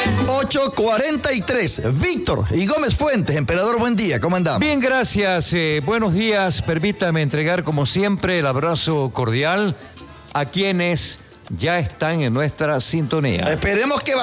8:43. Víctor y Gómez Fuentes, emperador, buen día, ¿cómo andamos? Bien, gracias. Buenos días. Permítame entregar, como siempre, el abrazo cordial a quienes ya están en nuestra sintonía. Esperemos que